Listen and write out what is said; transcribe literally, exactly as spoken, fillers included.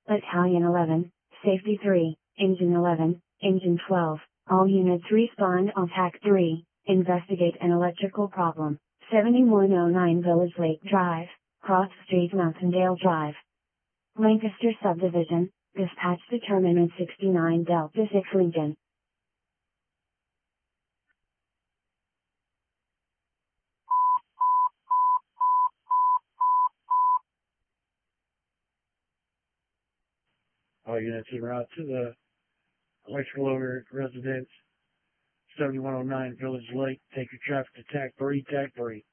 Battalion eleven, Safety three, Engine eleven, Engine twelve, all units respond on T A C three, investigate an electrical problem, seventy-one oh nine Village Lake Drive, Cross Street Mountaindale Drive. Lancaster Subdivision, dispatch determinant sixty-nine Delta six Lincoln. All units en route to the electrical over residence, seventy-one oh nine Village Lake. Take your traffic to T A C three, T A C three.